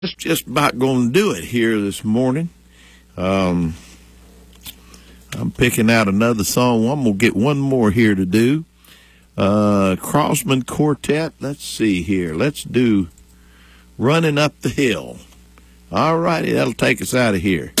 That's just about going to do it here this morning. I'm picking out another song. I'm going to get one more here to do. Crossman Quartet. Let's see here. Let's do Running Up the Hill. All righty, that'll take us out of here.